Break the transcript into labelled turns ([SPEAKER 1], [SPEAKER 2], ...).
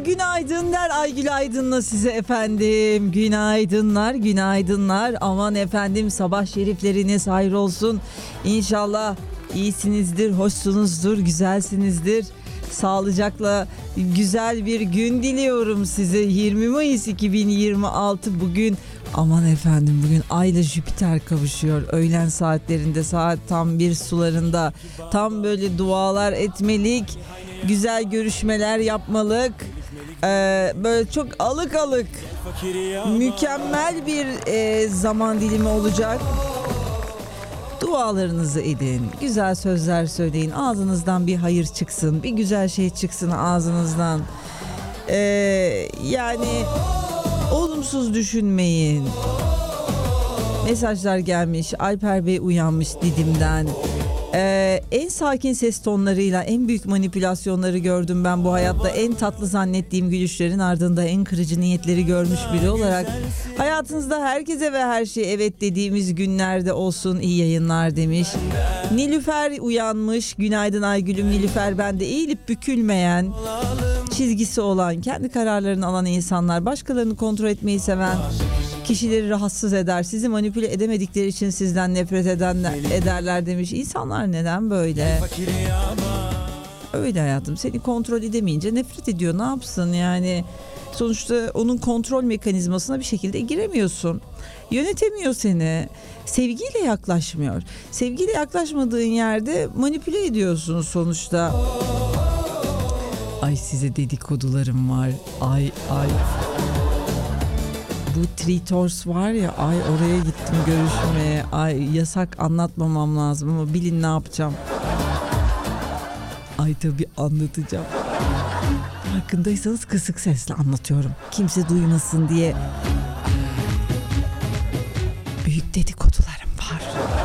[SPEAKER 1] günaydın der Aygül Aydın'la size efendim. Günaydınlar, günaydınlar. Aman efendim, sabah şerifleriniz hayır olsun. İnşallah iyisinizdir, hoşsunuzdur, güzelsinizdir. Sağlıcakla güzel bir gün diliyorum size. 20 Mayıs 2026 bugün. Aman efendim, bugün Ay ile Jüpiter kavuşuyor. Öğlen saatlerinde, saat tam 1 sularında. Tam böyle dualar etmelik, güzel görüşmeler yapmalık. Böyle çok alık alık mükemmel bir zaman dilimi olacak. Dualarınızı edin, güzel sözler söyleyin, ağzınızdan bir hayır çıksın, bir güzel şey çıksın ağzınızdan. Yani olumsuz düşünmeyin. Mesajlar gelmiş. Alper Bey uyanmış Didim'den. En sakin ses tonlarıyla en büyük manipülasyonları gördüm ben bu hayatta. En tatlı zannettiğim gülüşlerin ardında en kırıcı niyetleri görmüş biri olarak hayatınızda herkese ve her şeye evet dediğimiz günlerde olsun, iyi yayınlar demiş. Nilüfer uyanmış. Günaydın Aygül'üm. Nilüfer bende, eğilip bükülmeyen, çizgisi olan, kendi kararlarını alan insanlar, başkalarını kontrol etmeyi seven kişileri rahatsız eder. Sizi manipüle edemedikleri için sizden nefret ederler demiş. İnsanlar neden böyle? Öyle hayatım. Seni kontrol edemeyince nefret ediyor. Ne yapsın yani? Sonuçta onun kontrol mekanizmasına bir şekilde giremiyorsun. Yönetemiyor seni. Sevgiyle yaklaşmıyor. Sevgiyle yaklaşmadığın yerde manipüle ediyorsun sonuçta. Ay, size dedikodularım var. Ay. Bu Tritors var ya, ay oraya gittim görüşmeye. Ay, yasak, anlatmamam lazım ama bilin ne yapacağım. Ay tabii anlatacağım. Farkındaysanız kısık sesle anlatıyorum. Kimse duymasın diye. Büyük dedikodularım var.